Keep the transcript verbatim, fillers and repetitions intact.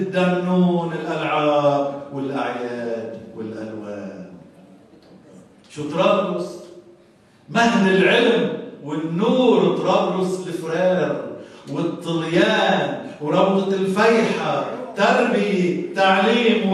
الدنون الألعاب والأعياد والألوان. شو طرابلس؟ مهد العلم والنور. طرابلس الفرير والطليان وروضة الفيحة، تربية تعليم